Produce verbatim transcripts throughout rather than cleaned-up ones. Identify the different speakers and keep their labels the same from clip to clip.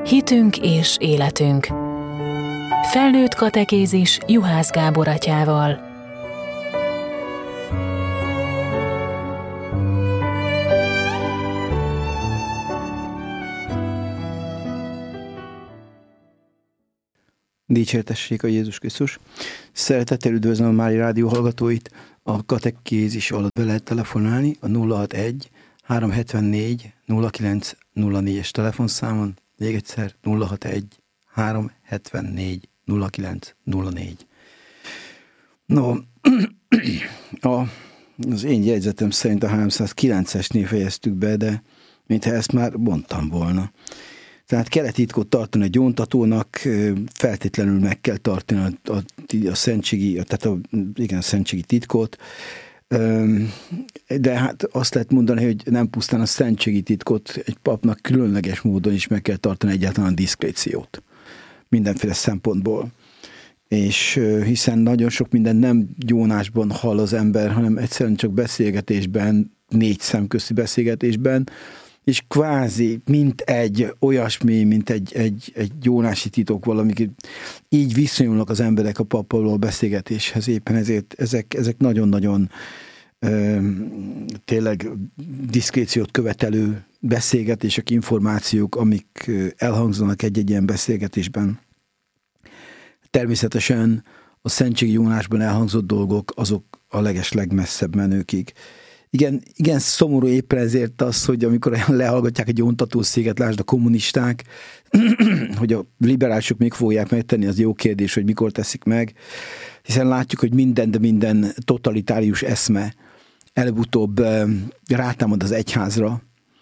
Speaker 1: Hitünk és életünk. Felnőtt katekézis Juhász Gábor atyával.
Speaker 2: Dicsértessék a Jézus Krisztus. Szeretettel üdvözlöm a Mária Rádió hallgatóit. A katekézis alatt be lehet telefonálni a nulla hatvanegy háromszázhetvennégy nulla kilenc nulla négyes telefonszámon. Még egyszer nulla hatvanegy háromszázhetvennégy nulla kilenc nulla négy. No, a, az én jegyzetem szerint a háromszázkilencesnél fejeztük be, de mintha ezt már mondtam volna. Tehát kell titkot tartani a gyóntatónak, feltétlenül meg kell tartani a, a, a szentségi, tehát a, igen, a szentségi titkot, de hát azt lehet mondani, hogy nem pusztán a szentségi titkot, egy papnak különleges módon is meg kell tartani egyáltalán a diszkréciót. Mindenféle szempontból. És hiszen nagyon sok minden nem gyónásban hall az ember, hanem egyszerűen csak beszélgetésben, négy szemközti beszélgetésben, és kvázi, mint egy olyasmi, mint egy, egy, egy gyónási titok valami, így viszonyulnak az emberek a pappal a beszélgetéshez, éppen ezért ezek, ezek nagyon-nagyon ö, tényleg diszkréciót követelő beszélgetések, információk, amik elhangzanak egy-egy ilyen beszélgetésben. Természetesen a szentségi gyónásban elhangzott dolgok, azok a leges legmesszebb menőkig. Igen, igen, szomorú éppen ezért az, hogy amikor lehallgatják a gyóntatószéket, lásd a kommunisták, hogy a liberálisok még fogják megtenni, az jó kérdés, hogy mikor teszik meg, hiszen látjuk, hogy minden, de minden totalitárius eszme előbb-utóbb rátámad az egyházra,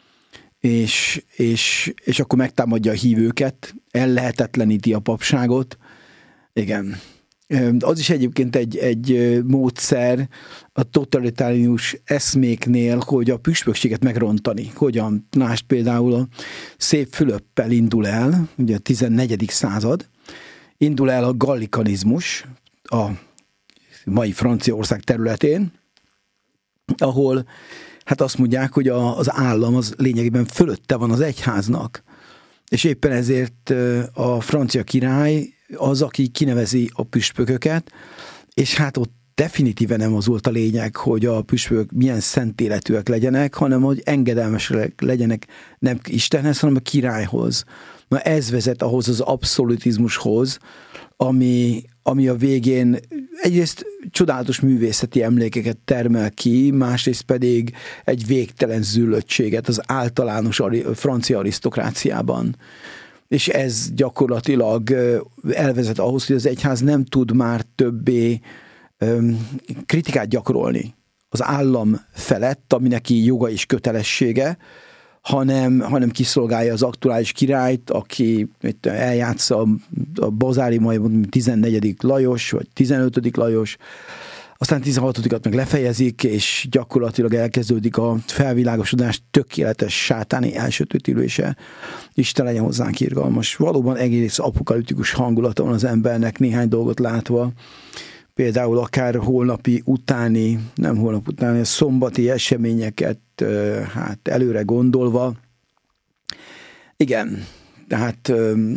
Speaker 2: és, és, és akkor megtámadja a hívőket, ellehetetleníti a papságot. Igen. Az is egyébként egy, egy módszer a totalitárius eszméknél, hogy a püspökséget megrontani. Hogyan? Lásd például a Szép Fülöppel indul el, ugye a tizennegyedik század, indul el a gallikanizmus a mai Franciaország területén, ahol hát azt mondják, hogy a, az állam az lényegében fölötte van az egyháznak. És éppen ezért a francia király az, aki kinevezi a püspököket, és hát ott definitíven nem az volt a lényeg, hogy a püspökök milyen szent életűek legyenek, hanem hogy engedelmesek legyenek nem Istenhez, hanem a királyhoz. Na ez vezet ahhoz az abszolutizmushoz, ami, ami a végén egyrészt csodálatos művészeti emlékeket termel ki, másrészt pedig egy végtelen züllöttséget az általános francia arisztokráciában. És ez gyakorlatilag elvezet ahhoz, hogy az egyház nem tud már többé kritikát gyakorolni az állam felett, ami neki joga és kötelessége, hanem, hanem kiszolgálja az aktuális királyt, aki eljátsza a bazári majd tizennegyedik Lajos, vagy tizenötödik Lajos, aztán tizenhatodikat meg lefejezik, és gyakorlatilag elkezdődik a felvilágosodás tökéletes sátáni elsötétülése. Isten legyen hozzánk irgalmas. Valóban egész apokaliptikus hangulata van az embernek néhány dolgot látva. Például akár holnapi utáni, nem holnap utáni, szombati eseményeket hát előre gondolva. Igen, tehát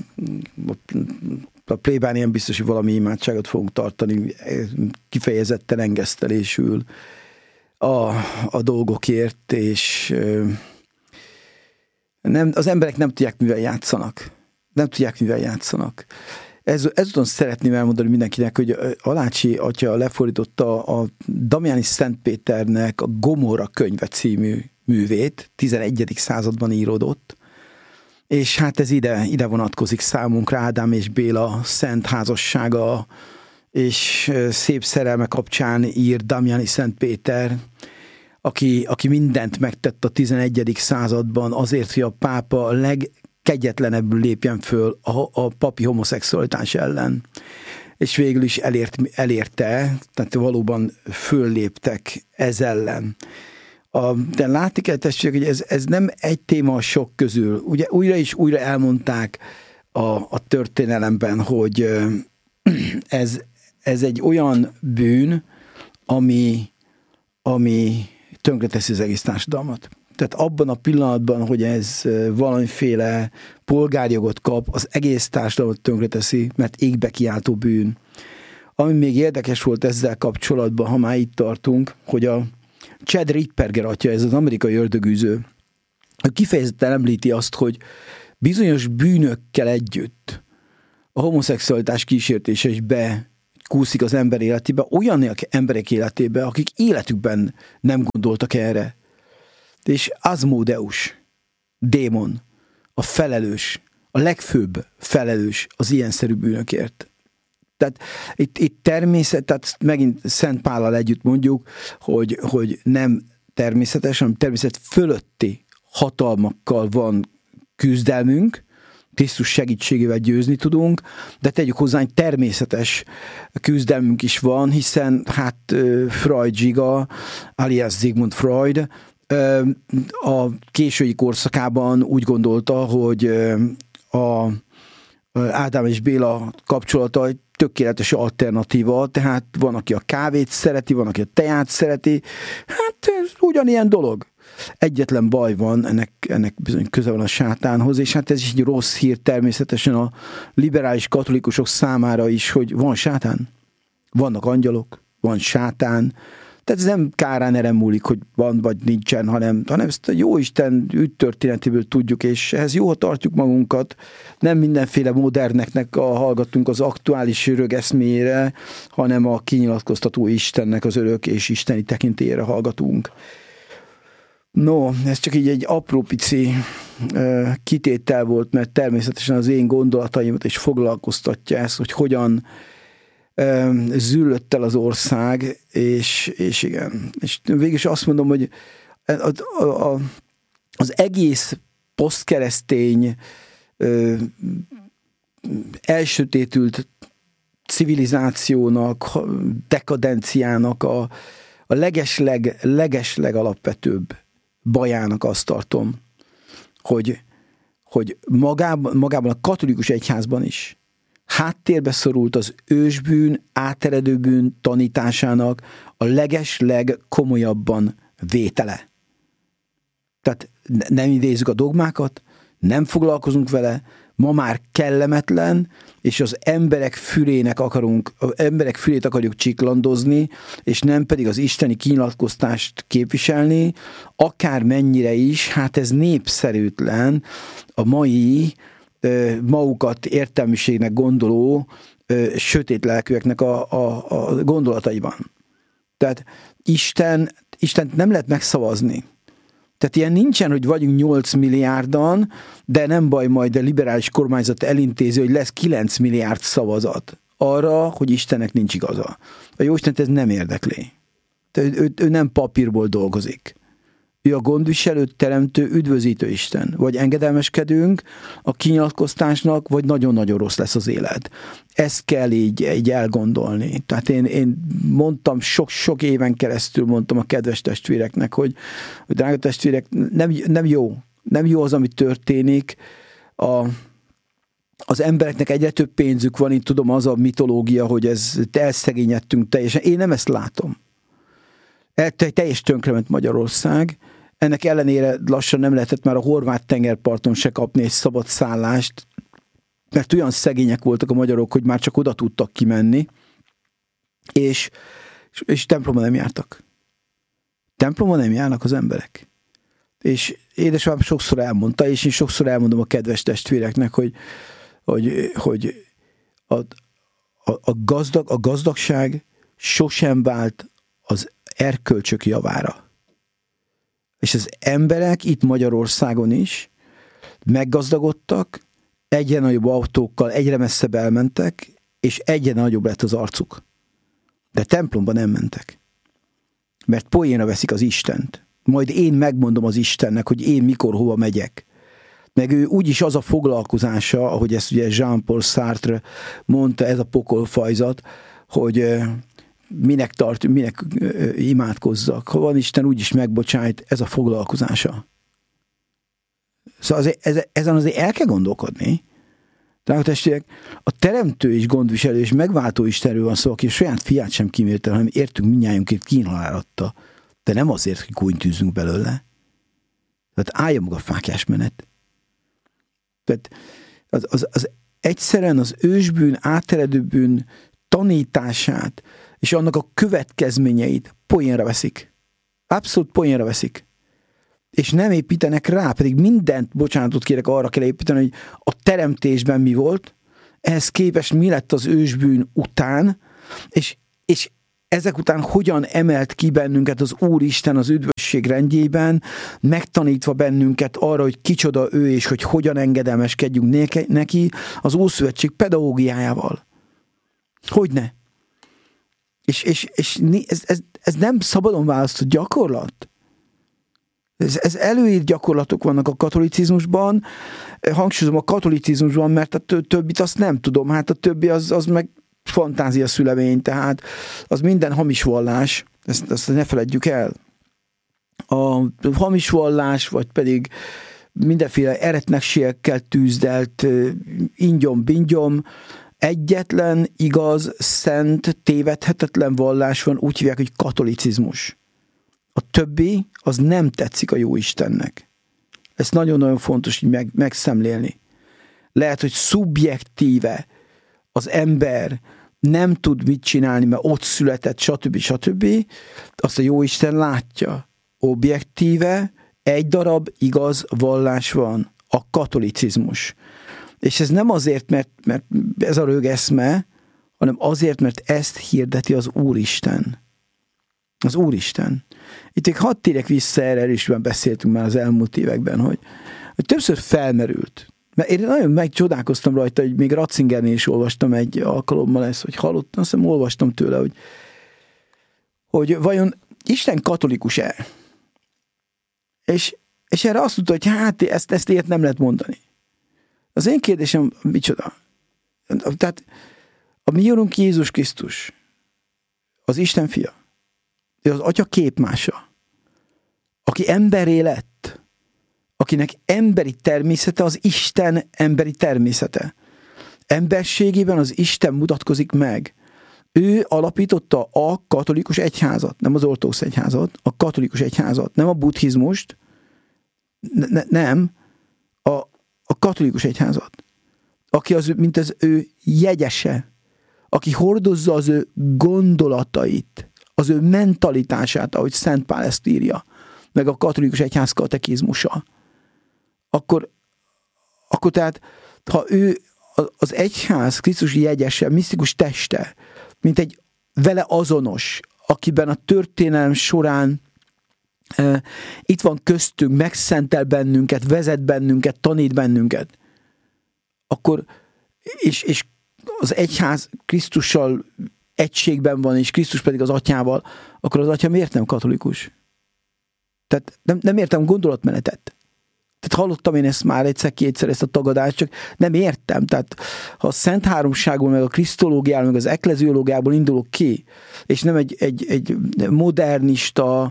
Speaker 2: a plébánien biztos, hogy valami imádságot fogunk tartani, kifejezetten engesztelésül a, a dolgokért, és nem, az emberek nem tudják, mivel játszanak. Nem tudják, mivel játszanak. Ez, ezúton szeretném elmondani mindenkinek, hogy Alácsi atya lefordította a Damiani Szent Péternek a Gomorra könyve című művét, tizenegyedik században íródott, és hát ez ide, ide vonatkozik számunkra, Ádám és Béla szent házassága, és szép szerelme kapcsán ír Damiani Szent Péter, aki, aki mindent megtett a tizenegyedik században azért, hogy a pápa a legkegyetlenebbül lépjen föl a, a papi homoszexualitás ellen. És végül is elért, elérte, tehát valóban fölléptek ez ellen. A, de látni kell, testvérek, hogy ez, ez nem egy téma a sok közül. Ugye újra és újra elmondták a, a történelemben, hogy ez, ez egy olyan bűn, ami, ami tönkreteszi az egész társadalmat. Tehát abban a pillanatban, hogy ez valamiféle polgárjogot kap, az egész társadalmat tönkreteszi, mert égbe kiáltó bűn. Ami még érdekes volt ezzel kapcsolatban, ha már itt tartunk, hogy a Chad Ripperger atya, ez az amerikai ördögűző, kifejezetten említi azt, hogy bizonyos bűnökkel együtt a homoszexualitás kísértése is bekúszik az ember életébe, olyan emberek életébe, akik életükben nem gondoltak erre. És Asmodeus, démon, a felelős, a legfőbb felelős az ilyenszerű bűnökért. Tehát itt, itt természet, tehát megint Szent Pállal együtt mondjuk, hogy, hogy nem természetes, hanem természet fölötti hatalmakkal van küzdelmünk, Krisztus segítségével győzni tudunk, de tegyük hozzá, hogy természetes küzdelmünk is van, hiszen hát Freud zsiga, alias Sigmund Freud a késői korszakában úgy gondolta, hogy a Ádám és Béla kapcsolata egy tökéletes alternatíva, tehát van, aki a kávét szereti, van, aki a teát szereti, hát ez ugyanilyen dolog. Egyetlen baj van, ennek, ennek bizony köze van a sátánhoz, és hát ez is egy rossz hír természetesen a liberális katolikusok számára is, hogy van sátán, vannak angyalok, van sátán, tehát ez nem kárán erre múlik, hogy van vagy nincsen, hanem, hanem ezt a Jóisten ügytörténetéből tudjuk, és ehhez jól tartjuk magunkat. Nem mindenféle moderneknek a hallgatunk az aktuális rögeszmére, hanem a kinyilatkoztató Istennek az örök és isteni tekintélyére hallgatunk. No, ez csak így egy apró pici uh, kitétel volt, mert természetesen az én gondolataimat is foglalkoztatja ezt, hogy hogyan züllött el az ország, és, és igen. És végülis azt mondom, hogy a, a, a, az egész posztkeresztény ö, elsötétült civilizációnak, dekadenciának a, a legesleg, legesleg alapvetőbb bajának azt tartom, hogy, hogy magában, magában a katolikus egyházban is háttérbe szorult az ősbűn, áteredő bűn tanításának a leges-leg komolyabban vétele. Tehát nem idézzük a dogmákat, nem foglalkozunk vele, ma már kellemetlen, és az emberek fülének akarunk, az emberek fülét akarjuk csiklandozni, és nem pedig az isteni kinyilatkoztást képviselni, akár mennyire is, hát ez népszerűtlen a mai magukat értelmiségnek gondoló sötét lelkűeknek a, a, a gondolataiban. Tehát Isten, Istent nem lehet megszavazni. Tehát ilyen nincsen, hogy vagyunk nyolc milliárdan, de nem baj, majd a liberális kormányzat elintézi, hogy lesz kilenc milliárd szavazat arra, hogy Istennek nincs igaza. A Jóistent ez nem érdekli. Tehát ő, ő nem papírból dolgozik. Ő a gondviselő, teremtő, üdvözítő Isten. Vagy engedelmeskedünk a kinyilatkoztásnak, vagy nagyon-nagyon rossz lesz az élet. Ezt kell így, így elgondolni. Tehát én, én mondtam, sok-sok éven keresztül mondtam a kedves testvéreknek, hogy, hogy drága testvérek, nem, nem jó. Nem jó az, ami történik. A, az embereknek egyre több pénzük van, én tudom, az a mitológia, hogy ez elszegényedtünk teljesen. Én nem ezt látom. Teljes tönkrement Magyarország. Ennek ellenére lassan nem lehetett már a horvát tengerparton se kapni egy szabad szállást, mert olyan szegények voltak a magyarok, hogy már csak oda tudtak kimenni, és, és templomba nem jártak. Templomba nem járnak az emberek. És édesapám sokszor elmondta, és én sokszor elmondom a kedves testvéreknek, hogy, hogy, hogy a, a, a, gazdag, a gazdagság sosem vált az erkölcsök javára. És az emberek itt Magyarországon is meggazdagodtak, egyre nagyobb autókkal egyre messzebb elmentek, és egyre nagyobb lett az arcuk. De templomba nem mentek. Mert poénra veszik az Istent. Majd én megmondom az Istennek, hogy én mikor hova megyek. Meg ő úgyis az a foglalkozása, ahogy ezt ugye Jean-Paul Sartre mondta, ez a pokolfajzat, hogy minek tart, minek imádkozzak. Ha van Isten, úgyis megbocsájt, ez a foglalkozása. Szóval azért, ez, ezen azért el kell gondolkodni. Drága testvérek, a teremtő és gondviselő és megváltó Istenről van szó, aki a saját fiát sem kímélte, hanem értünk mindnyájunkért kínhalál adta. De nem azért, hogy kúnytűzzünk belőle. Tehát állja maga a fáklyás menet. Tehát az, az, az egyszerűen az ősbűn, áteredő bűn tanítását és annak a következményeit poénra veszik. Abszolút poénra veszik. És nem építenek rá, pedig mindent, bocsánatot kérek, arra kell építeni, hogy a teremtésben mi volt, ehhez képest mi lett az ősbűn után, és, és ezek után hogyan emelt ki bennünket az Úristen az üdvösség rendjében, megtanítva bennünket arra, hogy kicsoda ő, és hogy hogyan engedelmeskedjünk neki az Ószövetség pedagógiájával. Hogyne? És, és, és ez, ez, ez nem szabadon választott gyakorlat. Ez, ez előírt gyakorlatok vannak a katolicizmusban, hangsúlyozom a katolicizmusban, mert a többit azt nem tudom, hát a többi az, az meg fantázia szülemény, tehát az minden hamis vallás, ezt, ezt ne feledjük el. A hamis vallás, vagy pedig mindenféle eretnekségekkel tűzdelt ingyom-bingyom, egyetlen igaz, szent, tévedhetetlen vallás van, úgy hívják, hogy katolicizmus. A többi, az nem tetszik a Jóistennek. Ez nagyon-nagyon fontos így meg, megszemlélni. Lehet, hogy szubjektíve az ember nem tud mit csinálni, mert ott született, stb. stb. Azt a Jóisten látja. Objektíve egy darab igaz vallás van, a katolicizmus. És ez nem azért, mert, mert ez a rögeszme, hanem azért, mert ezt hirdeti az Úristen. Az Úristen. Itt még hadd térjek vissza erre, erről is beszéltünk már az elmúlt években, hogy, hogy többször felmerült. Mert én nagyon megcsodálkoztam rajta, hogy még Ratzingernél is olvastam egy alkalommal ezt, hogy hallottam, azt hiszem olvastam tőle, hogy, hogy vajon Isten katolikus-e? És, és erre azt mondta, hogy hát ezt, ezt ilyet nem lehet mondani. Az én kérdésem, micsoda? Tehát a mi Urunk Jézus Krisztus, az Isten fia, az Atya képmása, aki emberré lett, akinek emberi természete az Isten emberi természete. Emberségében az Isten mutatkozik meg. Ő alapította a katolikus egyházat, nem az ortodox egyházat, a katolikus egyházat, nem a buddhizmust, ne, nem, a, a katolikus egyházat. Aki az, mint az ő jegyese, aki hordozza az ő gondolatait, az ő mentalitását, ahogy Szent Pál ezt írja, meg a katolikus egyház katekizmusa. Akkor, akkor tehát, ha ő az egyház Krisztus jegyese, misztikus teste, mint egy vele azonos, akiben a történelem során e, itt van köztünk, megszentel bennünket, vezet bennünket, tanít bennünket, akkor, és, és az egyház Krisztussal egységben van, és Krisztus pedig az atyával, akkor az atya miért nem katolikus? Tehát nem, nem értem gondolatmenetet. Tehát hallottam én ezt már egyszer-kétszer, ezt a tagadást, csak nem értem. Tehát ha a Szent Háromságból, meg a krisztológiából, meg az ekleziológiából indulok ki, és nem egy, egy, egy modernista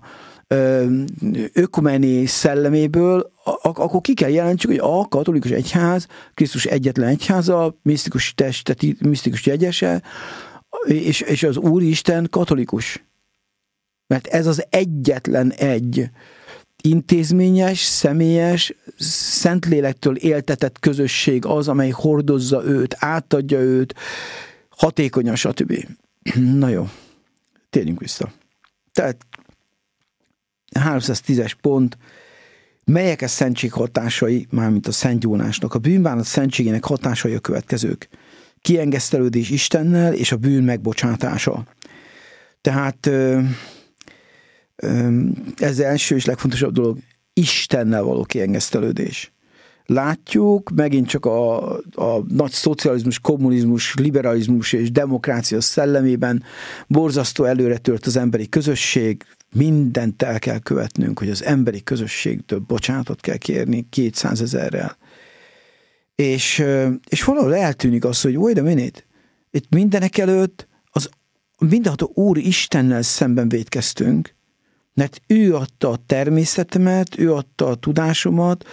Speaker 2: ökumeni szelleméből, akkor ki kell jelentsük, hogy a katolikus egyház, Krisztus egyetlen egyháza, misztikus teste, misztikus jegyese, és, és az Úristen katolikus. Mert ez az egyetlen egy intézményes, személyes, Szentlélektől éltetett közösség az, amely hordozza őt, átadja őt, hatékonyan, stb. Na jó, térjünk vissza. Tehát háromszáztízes pont, melyek a szentség hatásai, mármint a Szent Jónásnak. A bűnbánat szentségének hatásai a következők. Kiengesztelődés Istennel és a bűn megbocsátása. Tehát ez első és legfontosabb dolog, Istennel való kiengesztelődés. Látjuk, megint csak a, a nagy szocializmus, kommunizmus, liberalizmus és demokrácia szellemében borzasztó előre tört az emberi közösség, mindent el kell követnünk, hogy az emberi közösségtől bocsánatot kell kérni kétszázezerrel. És, és valahol eltűnik az, hogy wait a minute, itt mindenek előtt az mindenható Úr Istennel szemben vétkeztünk, mert ő adta a természetemet, ő adta a tudásomat,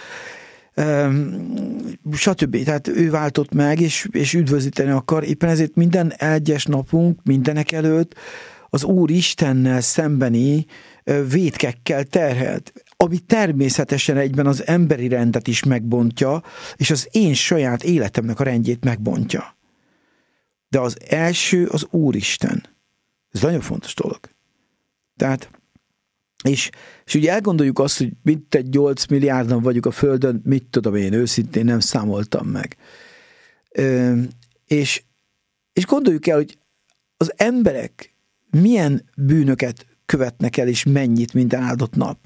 Speaker 2: stb. Tehát ő váltott meg, és, és üdvözíteni akar. Éppen ezért minden egyes napunk, mindenek előtt az Úr Istennel szembeni vétkekkel terhelt, ami természetesen egyben az emberi rendet is megbontja, és az én saját életemnek a rendjét megbontja. De az első az Úristen. Ez nagyon fontos dolog. Tehát, és, és ugye elgondoljuk azt, hogy mint egy nyolc milliárdan vagyunk a Földön, mit tudom én, őszintén nem számoltam meg. Ö, és, és gondoljuk el, hogy az emberek milyen bűnöket követnek el, és mennyit minden áldott nap.